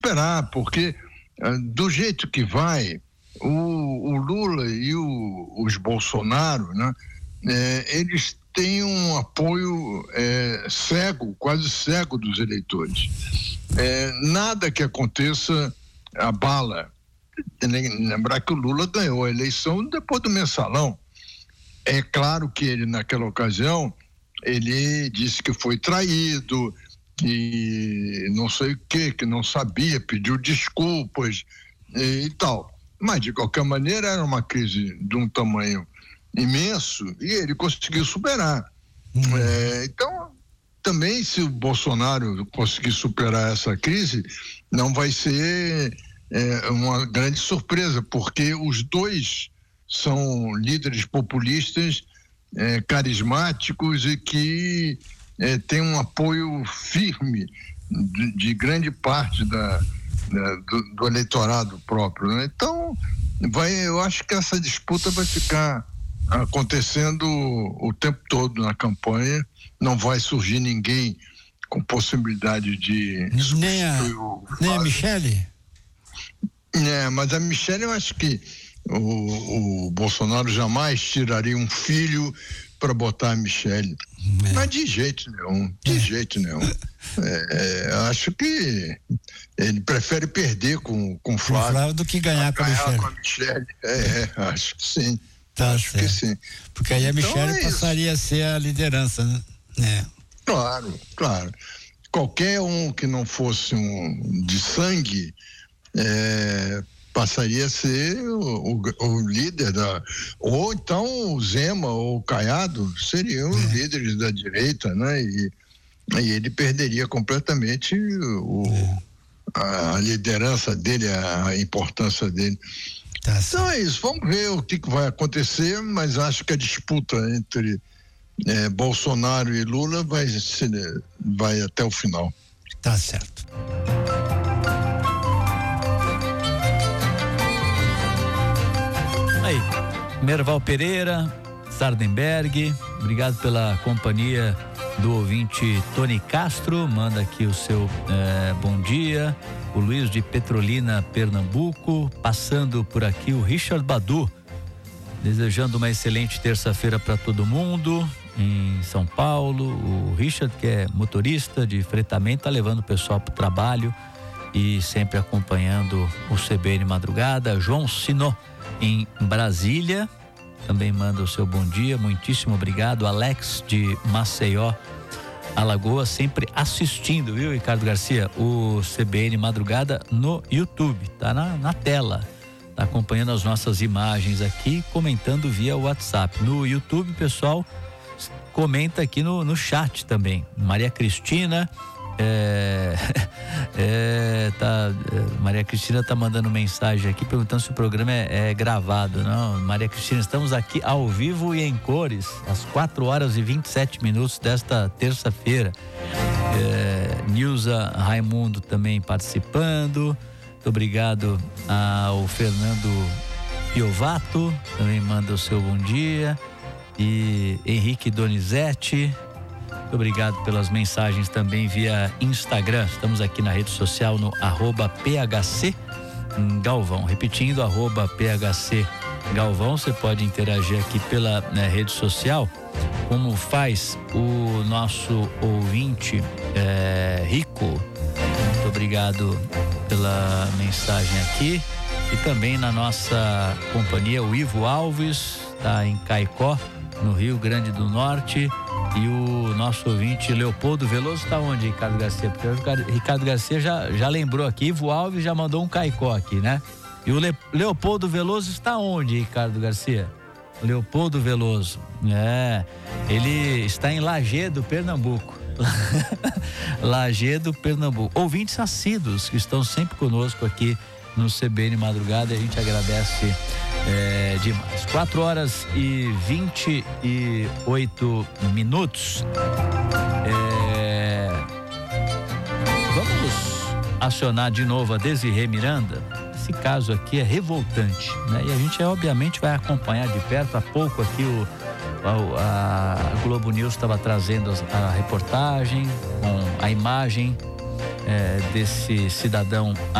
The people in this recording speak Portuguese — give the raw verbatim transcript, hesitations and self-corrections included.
superar, porque do jeito que vai, o, o Lula e o, os Bolsonaro, né, é, eles têm um apoio é, cego, quase cego dos eleitores. É, nada que aconteça abala. Lembrar que o Lula ganhou a eleição depois do mensalão. É claro que ele, naquela ocasião, ele disse que foi traído, que não sei o que, que não sabia, pediu desculpas e, e tal. Mas, de qualquer maneira, era uma crise de um tamanho imenso e ele conseguiu superar. Hum. É, então, também, se o Bolsonaro conseguir superar essa crise, não vai ser é, uma grande surpresa, porque os dois são líderes populistas é, carismáticos e que é, têm um apoio firme de, de grande parte da, da, do, do eleitorado próprio, né? Então, vai, eu acho que essa disputa vai ficar acontecendo o tempo todo na campanha. Não vai surgir ninguém com possibilidade de nem a, nem a Michele? É, mas a Michele, eu acho que o, o Bolsonaro jamais tiraria um filho para botar a Michele. É. Mas de jeito nenhum, de é. jeito nenhum. É, é, acho que ele prefere perder com, com o Flávio, com Flávio do que ganhar, com, ganhar a com a Michele. É, é, acho que sim. Tá acho certo. que sim. Porque aí a então Michele é passaria isso. a ser a liderança, né? É. Claro, claro. Qualquer um que não fosse um de sangue é, passaria a ser o, o, o líder da, ou então o Zema ou o Caiado seriam é. os líderes da direita, né? E, e ele perderia completamente o, é. a, a liderança dele, a, a importância dele. Tá, então é isso, vamos ver o que, que vai acontecer, mas acho que a disputa entre é, Bolsonaro e Lula vai, ser, vai até o final. Tá certo. Aí, Merval Pereira, Sardenberg, obrigado pela companhia do ouvinte Tony Castro, manda aqui o seu eh, bom dia. O Luiz de Petrolina, Pernambuco, passando por aqui o Richard Badu, desejando uma excelente terça-feira para todo mundo em São Paulo. O Richard, que é motorista de fretamento, tá levando o pessoal para o trabalho e sempre acompanhando o C B N Madrugada. João Sinó, em Brasília, também manda o seu bom dia, muitíssimo obrigado. Alex de Maceió, Alagoas, sempre assistindo, viu, Ricardo Garcia? O C B N Madrugada no YouTube, tá na, na tela, tá acompanhando as nossas imagens aqui, comentando via WhatsApp. No YouTube, pessoal, comenta aqui no, no chat também. Maria Cristina, é, é, tá, é, Maria Cristina tá mandando mensagem aqui perguntando se o programa é, é gravado. Não, Maria Cristina, estamos aqui ao vivo e em cores, às quatro horas e vinte e sete minutos desta terça-feira. É, Nilza Raimundo também participando. Muito obrigado ao Fernando Piovato, também manda o seu bom dia. E Henrique Donizete, muito obrigado pelas mensagens também via Instagram. Estamos aqui na rede social no arroba P H C Galvão. Repetindo, arroba P H C Galvão. Você pode interagir aqui pela, né, rede social, como faz o nosso ouvinte é, Rico. Muito obrigado pela mensagem aqui. E também na nossa companhia, o Ivo Alves, está em Caicó, no Rio Grande do Norte. E o nosso ouvinte Leopoldo Veloso está onde, Ricardo Garcia? Porque o Ricardo Garcia já, já lembrou aqui, Ivo Alves já mandou um Caicó aqui, né? E o Le, Leopoldo Veloso está onde, Ricardo Garcia? Leopoldo Veloso, é, ele está em Lagedo, Pernambuco. Lagedo, Pernambuco. Ouvintes assíduos que estão sempre conosco aqui no C B N Madrugada, a gente agradece é, demais. quatro horas e vinte e oito minutos. É, vamos acionar de novo a Desirê Miranda. Esse caso aqui é revoltante, né? E a gente obviamente vai acompanhar de perto. Há pouco aqui o a, a Globo News estava trazendo a, a reportagem com a imagem é, desse cidadão